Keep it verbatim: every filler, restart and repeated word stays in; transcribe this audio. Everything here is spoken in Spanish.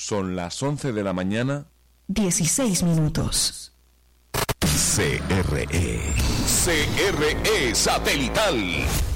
Son las once de la mañana. dieciséis minutos. C R E. C R E Satelital.